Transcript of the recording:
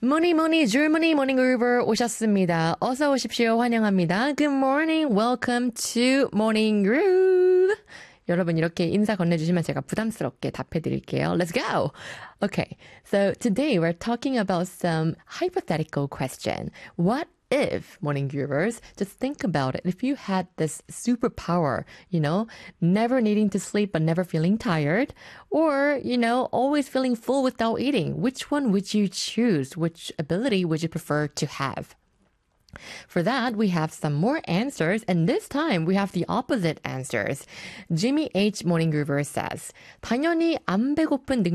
모니 줄무니 모닝 그루버 오셨습니다. 어서 오십시오. 환영합니다. Good morning. Welcome to Morning Groove. 여러분 이렇게 인사 건네주시면 제가 부담스럽게 답해드릴게요. Let's go. Okay, so today we're talking about some hypothetical question. What if, morning groovers, just think about it. If you had this superpower, never needing to sleep but never feeling tired, or, always feeling full without eating, which one would you choose? Which ability would you prefer to have? For that, we have some more answers, and this time we have the opposite answers. Jimmy H. Morning Groover says, 당연히 안 배고픈